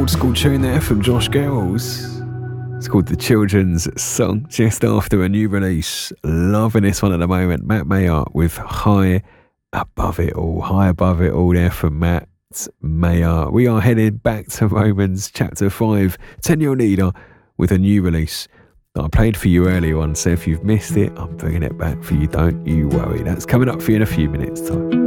old school tune there from Josh Garrels. It's called The Children's Song, just after a new release. Loving this one at the moment. Matt Mayer with High Above It All. High Above It All there from Matt Mayer. We are headed back to Romans chapter 5. 10-year leader with a new release that I played for you earlier on. So if you've missed it, I'm bringing it back for you. Don't you worry. That's coming up for you in a few minutes' time.